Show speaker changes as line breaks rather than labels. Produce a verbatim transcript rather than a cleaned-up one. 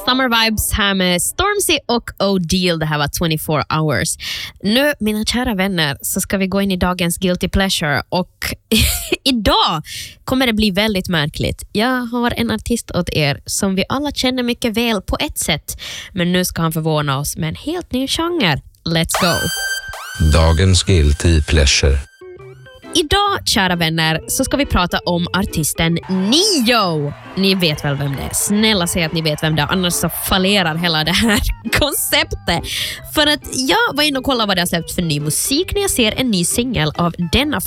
Summer Vibes här med Stormzy och O'Deal. Det här var twenty-four hours. Nu, mina kära vänner, så ska vi gå in i dagens Guilty Pleasure. Och idag kommer det bli väldigt märkligt. Jag har en artist åt er som vi alla känner mycket väl på ett sätt. Men nu ska han förvåna oss med en helt ny genre. Let's go!
Dagens Guilty Pleasure.
Idag, kära vänner, så ska vi prata om artisten Neo. Ni vet väl vem det är? Snälla säg att ni vet vem det är, annars så fallerar hela det här konceptet. För att jag var inne och kollade vad det har släppt för ny musik när jag ser en ny singel av denna